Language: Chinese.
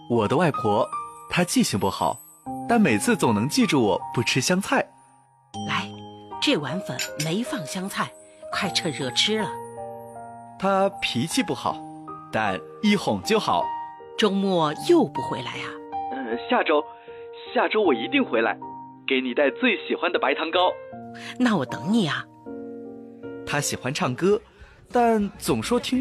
我的外婆，她记性不好，但每次总能记住我不吃香菜。 来，这碗粉没放香菜，快趁热吃了。 她脾气不好，但一哄就好。 周末又不回来啊？ 下周我一定回来，给你带最喜欢的白糖糕。 那我等你啊。 她喜欢唱歌，但总说听